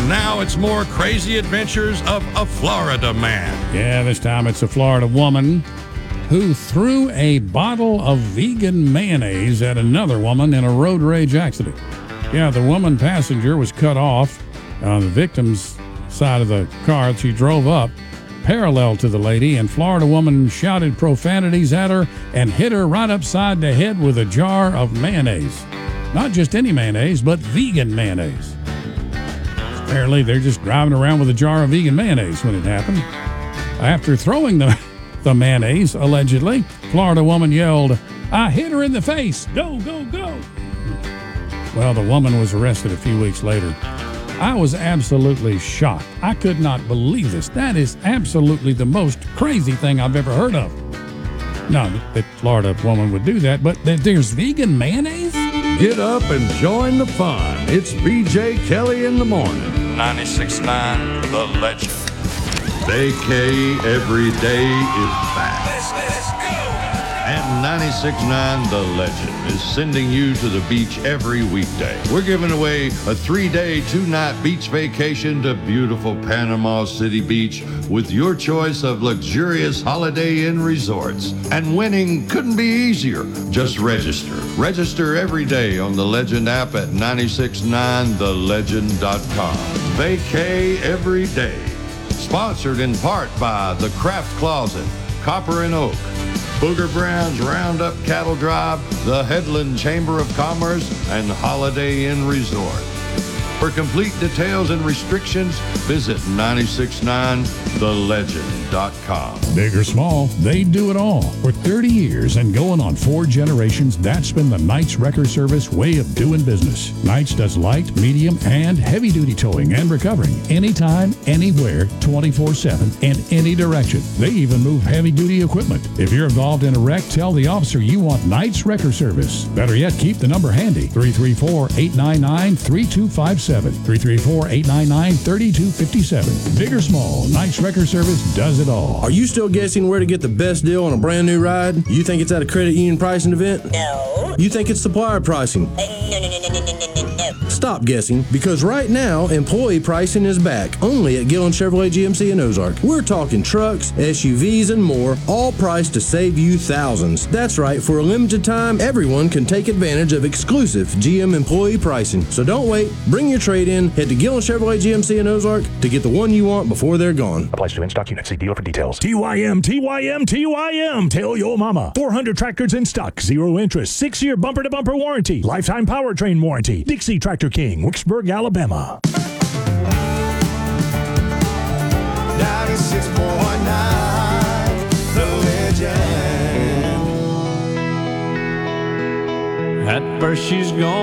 And now it's more crazy adventures of a Florida man. Yeah, this time it's a Florida woman who threw a bottle of vegan mayonnaise at another woman in a road rage accident. Yeah, the woman passenger was cut off on the victim's side of the car. She drove up parallel to the lady, and Florida woman shouted profanities at her and hit her right upside the head with a jar of mayonnaise. Not just any mayonnaise, but vegan mayonnaise. Apparently, they're just driving around with a jar of vegan mayonnaise when it happened. After throwing the mayonnaise, allegedly, Florida woman yelled, "I hit her in the face! Go, go, go!" Well, the woman was arrested a few weeks later. I was absolutely shocked. I could not believe this. That is absolutely the most crazy thing I've ever heard of. Not that Florida woman would do that, but that there's vegan mayonnaise? Get up and join the fun. It's BJ Kelly in the morning. 96.9 The Legend. Vacay every day is back. Let's go. And 96.9 The Legend is sending you to the beach every weekday. We're giving away a 3-day, 2-night beach vacation to beautiful Panama City Beach with your choice of luxurious Holiday Inn resorts. And winning couldn't be easier. Just register. Register every day on the Legend app at 969thelegend.com. Vacay every day. Sponsored in part by The Craft Closet, Copper and Oak, Booger Brown's Roundup Cattle Drive, the Headland Chamber of Commerce, and Holiday Inn Resort. For complete details and restrictions, visit 969thelegend.com. Big or small, they do it all. For 30 years and going on 4 generations, that's been the Knights Wrecker Service way of doing business. Knights does light, medium, and heavy-duty towing and recovering anytime, anywhere, 24/7, in any direction. They even move heavy-duty equipment. If you're involved in a wreck, tell the officer you want Knights Wrecker Service. Better yet, keep the number handy, 334-899-3257. 334-899-3257. Big or small, Knights Wrecker Service does it all. Are you still guessing where to get the best deal on a brand new ride? You think it's at a credit union pricing event? No. You think it's supplier pricing? No. Stop guessing, because right now, employee pricing is back, only at Gillen Chevrolet GMC in Ozark. We're talking trucks, SUVs, and more, all priced to save you thousands. That's right, for a limited time, everyone can take advantage of exclusive GM employee pricing. So don't wait, bring your trade-in, head to Gillen Chevrolet GMC in Ozark to get the one you want before they're gone. Applies to in-stock units. See dealer for details. TYM. Tell your mama. 400 tractors in stock. 0 interest. 6-year bumper-to-bumper warranty. Lifetime powertrain warranty. Dixie Tractor King, Wicksburg, Alabama. 96.9 The Legend. At first she's gone.